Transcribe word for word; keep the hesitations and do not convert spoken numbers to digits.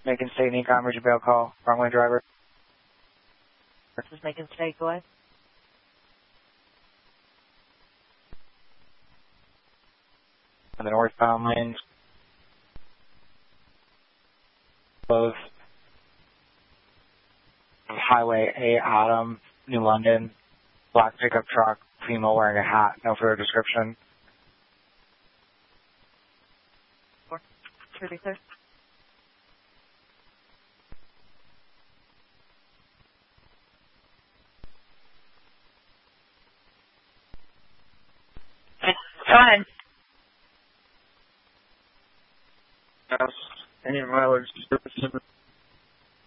Macon State, Econ, Emergency Bail Call. Wrong way driver. This is Macon State, go ahead. On the northbound lanes. Close. Highway eight, Autumn, New London. Black pickup truck, female wearing a hat. No further description. Four. Should be clear. Go ahead. Yes. Any mileage?